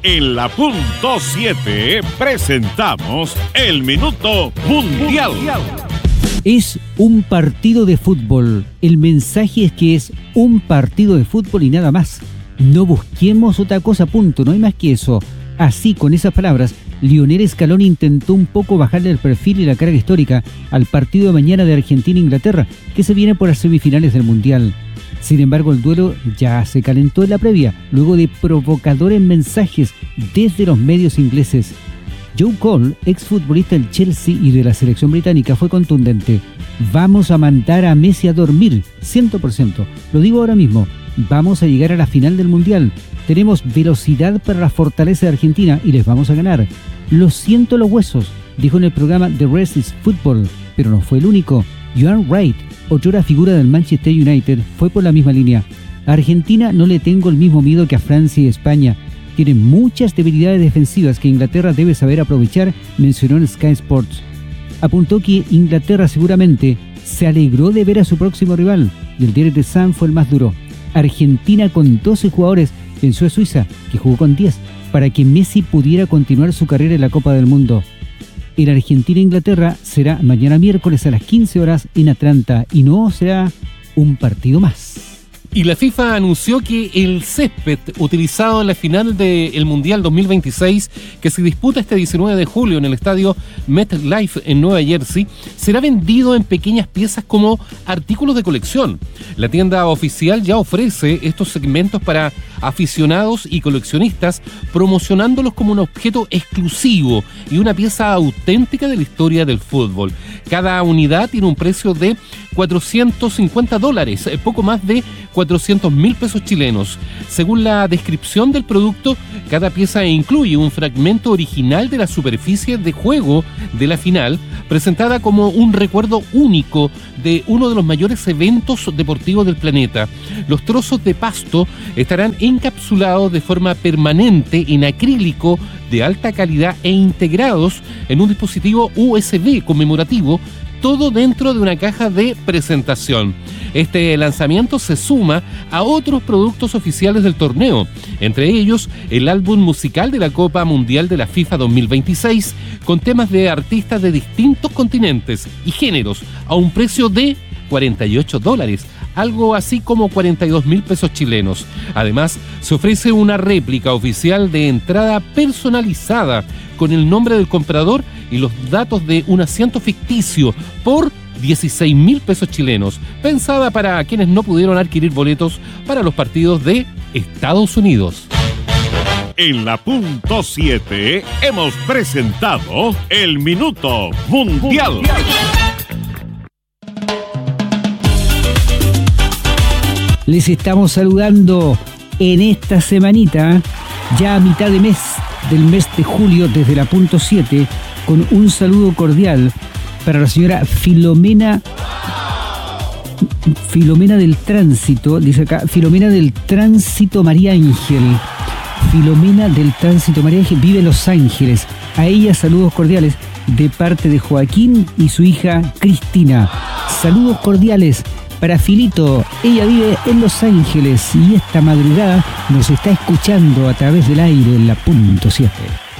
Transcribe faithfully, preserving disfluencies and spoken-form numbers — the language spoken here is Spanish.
En la punto siete presentamos el Minuto Mundial. Es un partido de fútbol. El mensaje es que es un partido de fútbol y nada más. No busquemos otra cosa, punto. No hay más que eso. Así, con esas palabras, Lionel Scaloni intentó un poco bajarle el perfil y la carga histórica al partido de mañana de Argentina-Inglaterra, que se viene por las semifinales del Mundial. Sin embargo, el duelo ya se calentó en la previa, luego de provocadores mensajes desde los medios ingleses. Joe Cole, exfutbolista del Chelsea y de la selección británica, fue contundente. Vamos a mandar a Messi a dormir, cien por ciento. Lo digo ahora mismo, vamos a llegar a la final del Mundial. Tenemos velocidad para la fortaleza de Argentina y les vamos a ganar. Lo siento los huesos, dijo en el programa The Rest is Football, pero no fue el único. Joan Wright, otrora figura del Manchester United, fue por la misma línea. A Argentina no le tengo el mismo miedo que a Francia y España. Tienen muchas debilidades defensivas que Inglaterra debe saber aprovechar, mencionó en Sky Sports. Apuntó que Inglaterra seguramente se alegró de ver a su próximo rival, y el diario The Sun fue el más duro. Argentina con doce jugadores venció a Suiza, que jugó con diez, para que Messi pudiera continuar su carrera en la Copa del Mundo. El Argentina-Inglaterra será mañana miércoles a las quince horas en Atlanta y no será un partido más. Y la FIFA anunció que el césped utilizado en la final del Mundial dos mil veintiséis, que se disputa este diecinueve de julio en el estadio MetLife en Nueva Jersey, será vendido en pequeñas piezas como artículos de colección. La tienda oficial ya ofrece estos segmentos para aficionados y coleccionistas, promocionándolos como un objeto exclusivo y una pieza auténtica de la historia del fútbol. Cada unidad tiene un precio de cuatrocientos cincuenta dólares, poco más de cuatrocientos mil pesos chilenos. Según la descripción del producto, cada pieza incluye un fragmento original de la superficie de juego de la final, presentada como un recuerdo único de uno de los mayores eventos deportivos del planeta. Los trozos de pasto estarán encapsulados de forma permanente en acrílico de alta calidad e integrados en un dispositivo U S B conmemorativo, todo dentro de una caja de presentación. Este lanzamiento se suma a otros productos oficiales del torneo, entre ellos el álbum musical de la Copa Mundial de la FIFA dos mil veintiséis, con temas de artistas de distintos continentes y géneros, a un precio de cuarenta y ocho dólares, algo así como cuarenta y dos mil pesos chilenos. Además, se ofrece una réplica oficial de entrada personalizada con el nombre del comprador y los datos de un asiento ficticio por dieciséis mil pesos chilenos, pensada para quienes no pudieron adquirir boletos para los partidos de Estados Unidos. En la punto siete hemos presentado el Minuto Mundial. Mundial. Les estamos saludando en esta semanita, ya a mitad de mes del mes de julio, desde la punto siete, con un saludo cordial para la señora Filomena Filomena del Tránsito, dice acá, Filomena del Tránsito María Ángel. Filomena del Tránsito María Ángel vive en Los Ángeles. A ella saludos cordiales de parte de Joaquín y su hija Cristina. Saludos cordiales para Filito, ella vive en Los Ángeles y esta madrugada nos está escuchando a través del aire en la punto siete.